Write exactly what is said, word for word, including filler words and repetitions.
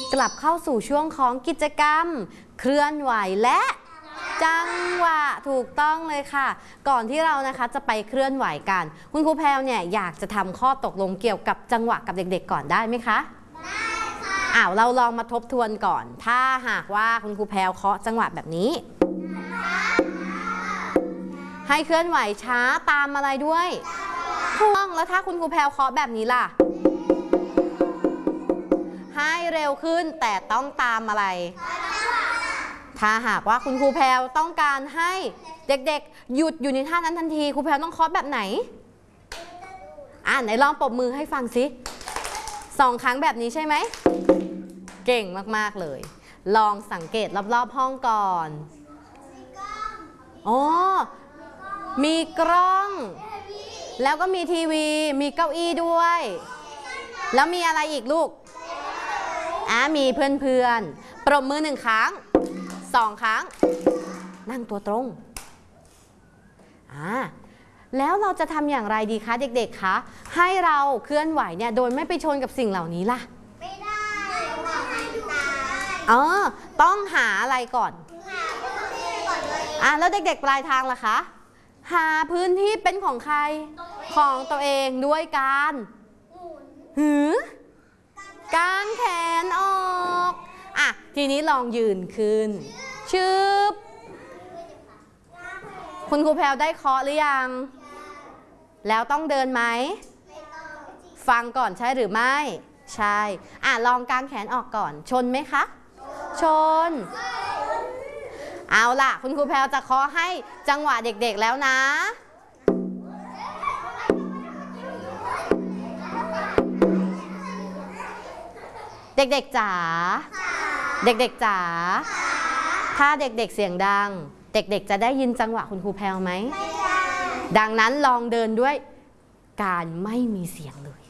กลับเข้าสู่ช่วงของกิจกรรมเคลื่อนไหวและจังหวะถูกต้องเลยค่ะก่อนที่เรานะคะจะไปเคลื่อนไหวกันคุณครูแพรวเนี่ยอยากจะทำข้อตกลงเกี่ยวกับจังหวะกับเด็กๆก่อนได้ไหมคะได้ค่ะอ้าวเราลองมาทบทวนก่อนถ้าหากว่าคุณครูแพรวเคาะจังหวะแบบนี้ให้เคลื่อนไหวช้าตามอะไรด้วยถูกต้องแล้วถ้าคุณครูแพรวเคาะแบบนี้ล่ะให้เร็วขึ้นแต่ต้องตามอะไรถ้าหากว่าคุณครูแพรวต้องการให้เด็กๆหยุดอยู่ในท่านั้นทันทีครูแพรวต้องเคาะแบบไหนอ่ะไหนลองปรบมือให้ฟังสิสองครั้งแบบนี้ใช่ไหมเก่งมากๆเลยลองสังเกตรอบๆห้องก่อนอ๋อมีกล้องแล้วก็มีทีวีมีเก้าอี้ด้วยแล้วมีอะไรอีกลูกอ่ะมีเพื่อนๆปรบมือหนึ่งครั้งสองครั้งนั่งตัวตรงอ่าแล้วเราจะทำอย่างไรดีคะเด็กๆคะให้เราเคลื่อนไหวเนี่ยโดยไม่ไปชนกับสิ่งเหล่านี้ล่ะไม่ได้เออต้องหาอะไรก่อนอ่ะแล้วเด็กๆปลายทางล่ะคะหาพื้นที่เป็นของใครของตัวเองด้วยการหือกางแขนออกอ่ะทีนี้ลองยืนขึ้นชืบคุณครูแพรวได้เคาะหรือยังแล้วต้องเดินไหมฟังก่อนใช่หรือไม่ใช่อ่ะลองกางแขนออกก่อนชนไหมคะชนเอาล่ะคุณครูแพรวจะเคาะให้จังหวะเด็กๆแล้วนะเด็กๆจ๋าเด็กๆจ๋าถ้าเด็กๆเสียงดังเด็กๆจะได้ยินจังหวะคุณครูแพรวไหมดังนั้นลองเดินด้วยการไม่มีเสียงเลย